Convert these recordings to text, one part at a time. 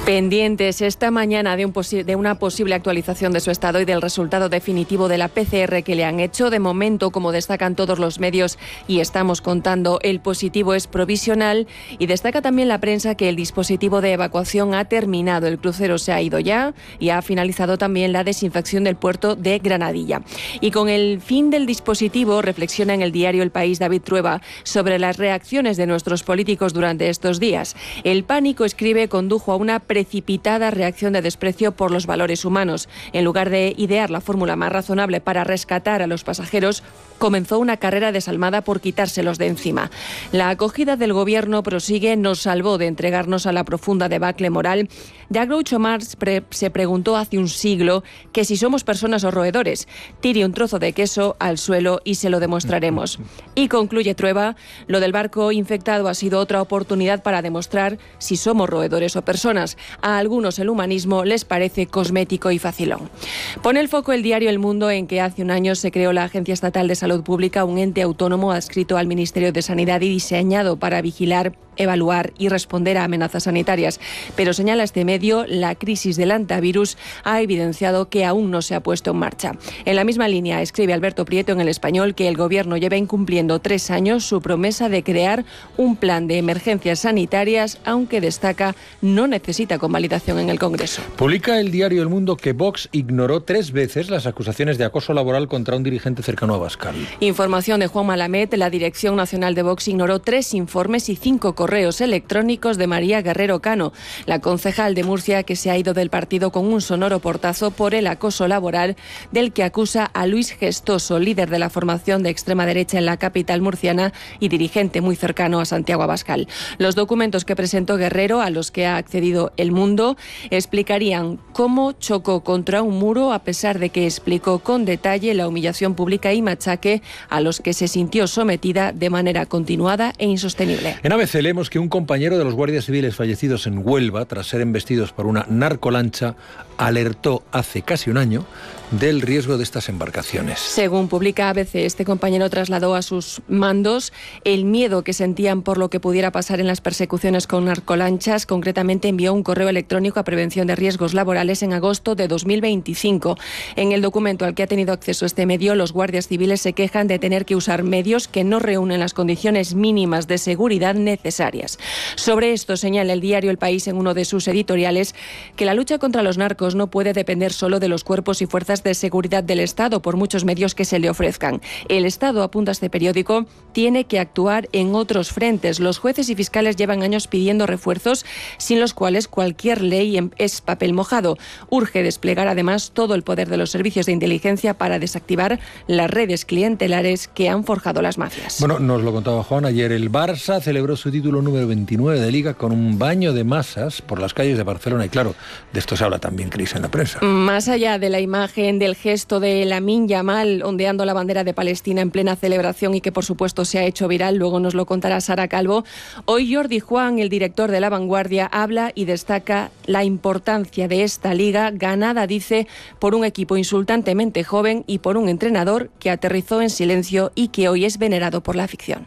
Pendientes esta mañana de una posible actualización de su estado y del resultado definitivo de la PCR que le han hecho. De momento, como destacan todos los medios y estamos contando, el positivo es provisional, y destaca también la prensa que el dispositivo de evacuación ha terminado. El crucero se ha ido ya y ha finalizado también la desinfección del puerto de Granadilla. Y con el fin del dispositivo, reflexiona en el diario El País David Trueba sobre las reacciones de nuestros políticos durante estos días. El pánico, escribe, condujo a una precipitada reacción de desprecio por los valores humanos. En lugar de idear la fórmula más razonable para rescatar a los pasajeros, comenzó una carrera desalmada por quitárselos de encima. La acogida del gobierno, prosigue, nos salvó de entregarnos a la profunda debacle moral. Ya Groucho Marx se preguntó hace un siglo que si somos personas o roedores. Tire un trozo de queso al suelo y se lo demostraremos. Y concluye Trueba, lo del barco infectado ha sido otra oportunidad para demostrar si somos roedores o personas. A algunos el humanismo les parece cosmético y facilón. Pone el foco el diario El Mundo en que hace un año se creó la Agencia Estatal de Salud Pública, un ente autónomo adscrito al Ministerio de Sanidad y diseñado para vigilar, evaluar y responder a amenazas sanitarias. Pero señala este medio, la crisis del antivirus ha evidenciado que aún no se ha puesto en marcha. En la misma línea, escribe Alberto Prieto en El Español que el gobierno lleva incumpliendo 3 años su promesa de crear un plan de emergencias sanitarias, aunque destaca no necesita convalidación en el Congreso. Publica el diario El Mundo que Vox ignoró 3 veces las acusaciones de acoso laboral contra un dirigente cercano a Abascal. Información de Juan Malamed, la Dirección Nacional de Vox ignoró 3 informes y 5 correos electrónicos de María Guerrero Cano, la concejal de Murcia que se ha ido del partido con un sonoro portazo por el acoso laboral del que acusa a Luis Gestoso, líder de la formación de extrema derecha en la capital murciana y dirigente muy cercano a Santiago Abascal. Los documentos que presentó Guerrero, a los que ha accedido El Mundo, explicarían cómo chocó contra un muro a pesar de que explicó con detalle la humillación pública y machaque a los que se sintió sometida de manera continuada e insostenible. En ABC leemos que un compañero de los guardias civiles fallecidos en Huelva, tras ser embestidos por una narcolancha, alertó hace casi un año del riesgo de estas embarcaciones. Según publica ABC, este compañero trasladó a sus mandos el miedo que sentían por lo que pudiera pasar en las persecuciones con narcolanchas. Concretamente envió un correo electrónico a Prevención de Riesgos Laborales en agosto de 2025. En el documento al que ha tenido acceso este medio, los guardias civiles se quejan de tener que usar medios que no reúnen las condiciones mínimas de seguridad necesarias. Sobre esto señala el diario El País en uno de sus editoriales que la lucha contra los narcos no puede depender solo de los cuerpos y fuerzas de seguridad del Estado, por muchos medios que se le ofrezcan. El Estado, apunta este periódico, tiene que actuar en otros frentes. Los jueces y fiscales llevan años pidiendo refuerzos, sin los cuales cualquier ley es papel mojado. Urge desplegar además todo el poder de los servicios de inteligencia para desactivar las redes clientelares que han forjado las mafias. Bueno, nos lo contaba Juan, ayer el Barça celebró su título número 29 de Liga con un baño de masas por las calles de Barcelona, y claro, de esto se habla también, Cris, en la prensa. Más allá de la imagen del gesto de Lamine Yamal ondeando la bandera de Palestina en plena celebración y que por supuesto se ha hecho viral, luego nos lo contará Sara Calvo, hoy Jordi Juan, el director de La Vanguardia, habla y destaca la importancia de esta liga, ganada, dice, por un equipo insultantemente joven y por un entrenador que aterrizó en silencio y que hoy es venerado por la afición.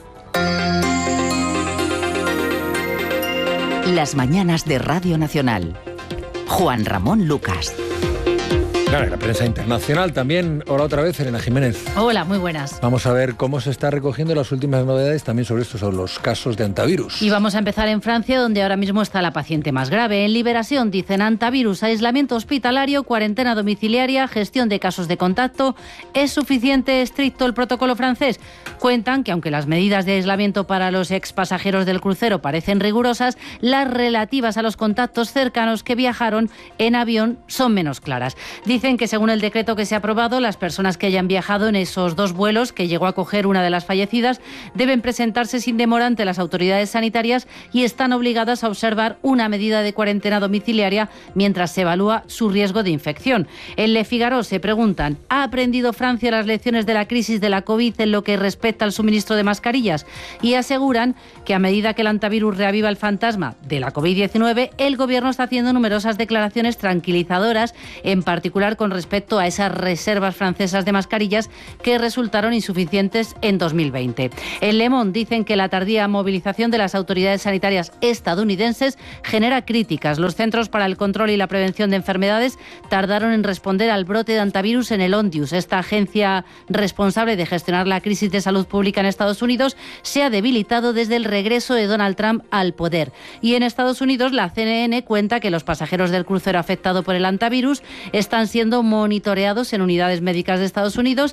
Las mañanas de Radio Nacional. Juan Ramón Lucas. Claro, la prensa internacional también. Hola otra vez, Elena Jiménez. Hola, muy buenas. Vamos a ver cómo se está recogiendo las últimas novedades también sobre estos, sobre los casos de antivirus. Y vamos a empezar en Francia, donde ahora mismo está la paciente más grave. En Liberación dicen antivirus, aislamiento hospitalario, cuarentena domiciliaria, gestión de casos de contacto. ¿Es suficiente estricto el protocolo francés? Cuentan que aunque las medidas de aislamiento para los expasajeros del crucero parecen rigurosas, las relativas a los contactos cercanos que viajaron en avión son menos claras. Dicen que según el decreto que se ha aprobado, las personas que hayan viajado en esos 2 vuelos que llegó a coger una de las fallecidas deben presentarse sin demora ante las autoridades sanitarias y están obligadas a observar una medida de cuarentena domiciliaria mientras se evalúa su riesgo de infección. En Le Figaro se preguntan, ¿ha aprendido Francia las lecciones de la crisis de la COVID en lo que respecta al suministro de mascarillas? Y aseguran que a medida que el antivirus reaviva el fantasma de la COVID-19, el gobierno está haciendo numerosas declaraciones tranquilizadoras, en particular mejorar con respecto a esas reservas francesas de mascarillas que resultaron insuficientes en 2020. En Le Monde dicen que la tardía movilización de las autoridades sanitarias estadounidenses genera críticas. Los Centros para el Control y la Prevención de Enfermedades tardaron en responder al brote de antivirus en el Ondius. Esta agencia responsable de gestionar la crisis de salud pública en Estados Unidos se ha debilitado desde el regreso de Donald Trump al poder. Y en Estados Unidos, la CNN cuenta que los pasajeros del crucero afectado por el antivirus están siendo monitoreados en unidades médicas de Estados Unidos.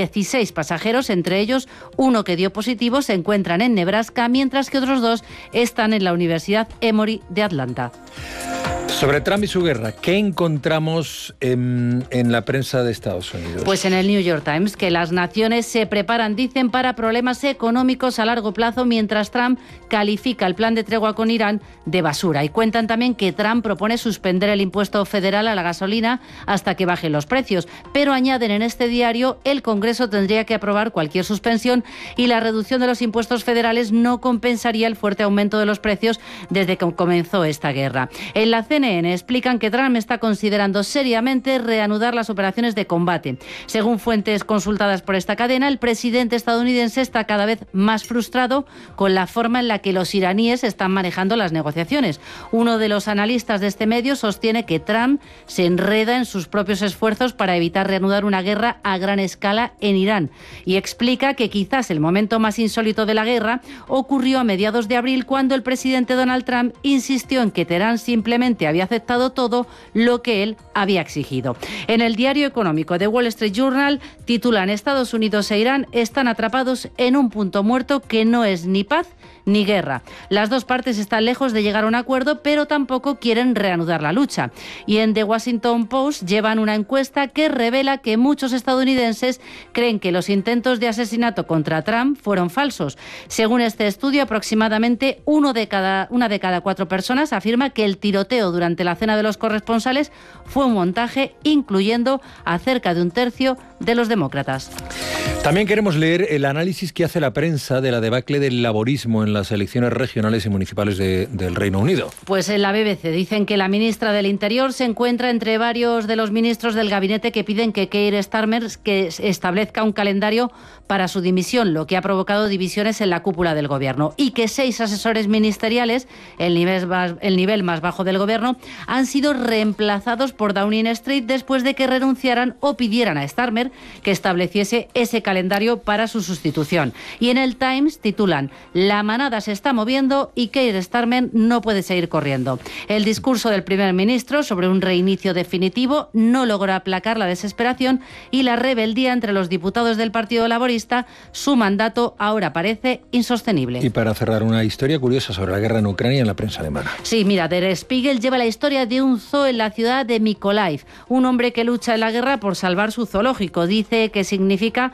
16 pasajeros, entre ellos uno que dio positivo, se encuentran en Nebraska, mientras que otros 2 están en la Universidad Emory de Atlanta. Sobre Trump y su guerra, ¿qué encontramos en la prensa de Estados Unidos? Pues en el New York Times, que las naciones se preparan, dicen, para problemas económicos a largo plazo, mientras Trump califica el plan de tregua con Irán de basura. Y cuentan también que Trump propone suspender el impuesto federal a la gasolina hasta que bajen los precios. Pero añaden en este diario, el Congreso tendría que aprobar cualquier suspensión y la reducción de los impuestos federales no compensaría el fuerte aumento de los precios desde que comenzó esta guerra. En la CNN explican que Trump está considerando seriamente reanudar las operaciones de combate. Según fuentes consultadas por esta cadena, el presidente estadounidense está cada vez más frustrado con la forma en la que los iraníes están manejando las negociaciones. Uno de los analistas de este medio sostiene que Trump se enreda en sus propios esfuerzos para evitar reanudar una guerra a gran escala en Irán y explica que quizás el momento más insólito de la guerra ocurrió a mediados de abril, cuando el presidente Donald Trump insistió en que Teherán simplemente había aceptado todo lo que él había exigido. En el diario económico de Wall Street Journal titulan: Estados Unidos e Irán están atrapados en un punto muerto que no es ni paz ni guerra. Las dos partes están lejos de llegar a un acuerdo, pero tampoco quieren reanudar la lucha. Y en The Washington Post llevan una encuesta que revela que muchos estadounidenses creen que los intentos de asesinato contra Trump fueron falsos. Según este estudio, aproximadamente una de cada 4 personas afirma que el tiroteo durante la cena de los corresponsales fue un montaje, incluyendo a cerca de un tercio de los demócratas. También queremos leer el análisis que hace la prensa de la debacle del laborismo en las elecciones regionales y municipales del Reino Unido. Pues en la BBC dicen que la ministra del Interior se encuentra entre varios de los ministros del gabinete que piden que Keir Starmer que establezca un calendario para su dimisión, lo que ha provocado divisiones en la cúpula del gobierno, y que 6 asesores ministeriales, el nivel más bajo del gobierno, han sido reemplazados por Downing Street después de que renunciaran o pidieran a Starmer que estableciese ese calendario para su sustitución. Y en el Times titulan: La manada se está moviendo y Keir Starmer no puede seguir corriendo. El discurso del primer ministro sobre un reinicio definitivo no logró aplacar la desesperación y la rebeldía entre los diputados del Partido Laborista. Su mandato ahora parece insostenible. Y para cerrar, una historia curiosa sobre la guerra en Ucrania en la prensa alemana. Sí, mira, Der Spiegel lleva la historia de un zoo en la ciudad de Mykolaiv, un hombre que lucha en la guerra por salvar su zoológico. Dicen que significa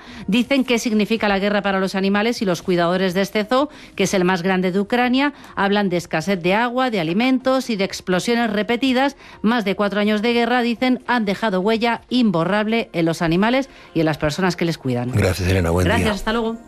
la guerra para los animales y los cuidadores de este zoo, que es el más grande de Ucrania. Hablan de escasez de agua, de alimentos y de explosiones repetidas. Más de 4 años de guerra, dicen, han dejado huella imborrable en los animales y en las personas que les cuidan. Gracias, Elena. Buen día. Gracias, hasta luego.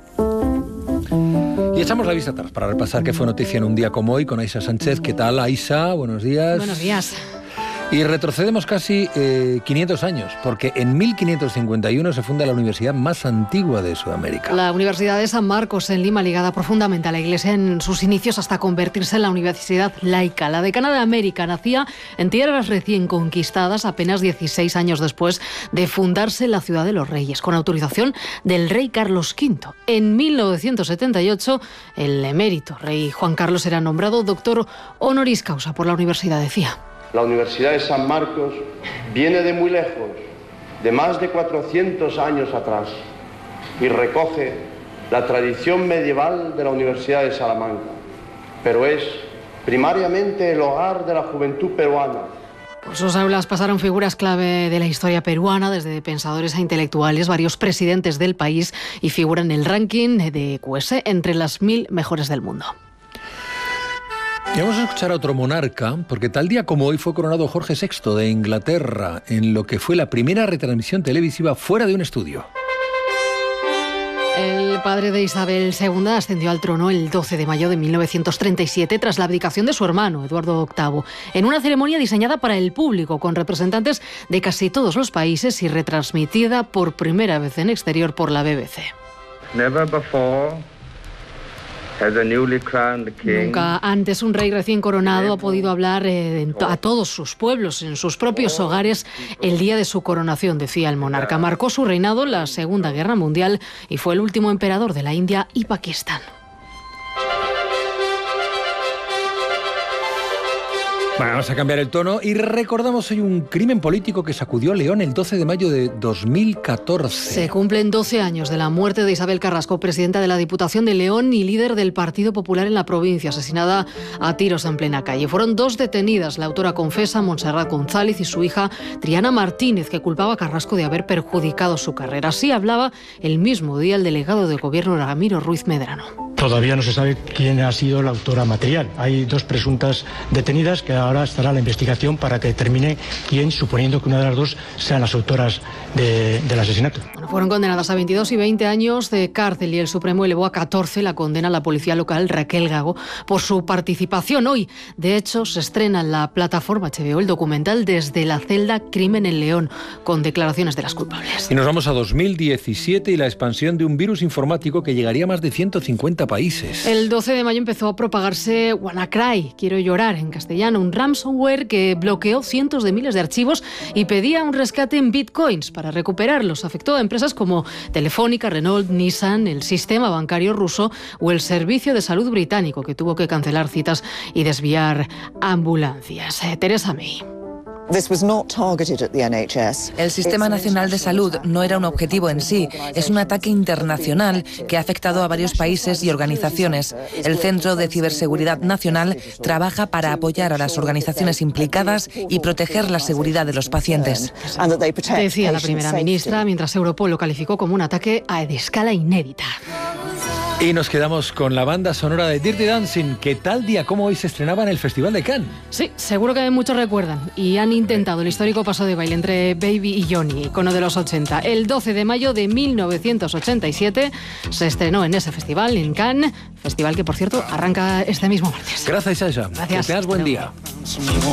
Y echamos la vista atrás para repasar qué fue noticia en un día como hoy con Aisa Sánchez. ¿Qué tal, Aisa? Buenos días. Buenos días. Y retrocedemos casi 500 años, porque en 1551 se funda la universidad más antigua de Sudamérica. La Universidad de San Marcos en Lima, ligada profundamente a la Iglesia en sus inicios hasta convertirse en la universidad laica. La decana de América nacía en tierras recién conquistadas apenas 16 años después de fundarse la Ciudad de los Reyes, con autorización del rey Carlos V. En 1978, el emérito rey Juan Carlos era nombrado doctor honoris causa por la Universidad de CIA. La Universidad de San Marcos viene de muy lejos, de más de 400 años atrás, y recoge la tradición medieval de la Universidad de Salamanca, pero es primariamente el hogar de la juventud peruana. Por sus aulas pasaron figuras clave de la historia peruana, desde pensadores a intelectuales, varios presidentes del país, y figura en el ranking de QS entre las 1000 mejores del mundo. Y vamos a escuchar a otro monarca, porque tal día como hoy fue coronado Jorge VI de Inglaterra en lo que fue la primera retransmisión televisiva fuera de un estudio. El padre de Isabel II ascendió al trono el 12 de mayo de 1937 tras la abdicación de su hermano, Eduardo VIII, en una ceremonia diseñada para el público con representantes de casi todos los países y retransmitida por primera vez en exterior por la BBC. Never before has a newly crowned king. Nunca antes un rey recién coronado ha podido hablar a todos sus pueblos, en sus propios hogares, el día de su coronación, decía el monarca. Marcó su reinado en la Segunda Guerra Mundial y fue el último emperador de la India y Pakistán. Bueno, vamos a cambiar el tono y recordamos hoy un crimen político que sacudió León el 12 de mayo de 2014. Se cumplen 12 años de la muerte de Isabel Carrasco, presidenta de la Diputación de León y líder del Partido Popular en la provincia, asesinada a tiros en plena calle. Fueron 2 detenidas, la autora confesa, Montserrat González, y su hija Triana Martínez, que culpaba a Carrasco de haber perjudicado su carrera. Así hablaba el mismo día el delegado del Gobierno, Ramiro Ruiz Medrano. Todavía no se sabe quién ha sido la autora material. Hay 2 presuntas detenidas que ahora estará la investigación para que determine quién, suponiendo que una de las 2 sean las autoras del asesinato. Bueno, fueron condenadas a 22 y 20 años de cárcel y el Supremo elevó a 14 la condena a la policía local Raquel Gago por su participación. Hoy, de hecho, se estrena en la plataforma HBO el documental Desde la celda, Crimen en León, con declaraciones de las culpables. Y nos vamos a 2017 y la expansión de un virus informático que llegaría a más de 150 países. El 12 de mayo empezó a propagarse WannaCry, quiero llorar en castellano, un ransomware que bloqueó cientos de miles de archivos y pedía un rescate en bitcoins para recuperarlos. Afectó a empresas como Telefónica, Renault, Nissan, el sistema bancario ruso o el servicio de salud británico, que tuvo que cancelar citas y desviar ambulancias. Teresa May. El Sistema Nacional de Salud no era un objetivo en sí, es un ataque internacional que ha afectado a varios países y organizaciones. El Centro de Ciberseguridad Nacional trabaja para apoyar a las organizaciones implicadas y proteger la seguridad de los pacientes. Decía la primera ministra, mientras Europol lo calificó como un ataque a escala inédita. Y nos quedamos con la banda sonora de Dirty Dancing, que tal día como hoy se estrenaba en el Festival de Cannes. Sí, seguro que muchos recuerdan y han intentado el histórico paso de baile entre Baby y Johnny, icono de los 80. El 12 de mayo de 1987 se estrenó en ese festival, en Cannes, festival que, por cierto, arranca este mismo martes. Gracias, Sasha. Gracias. Que tengas buen día.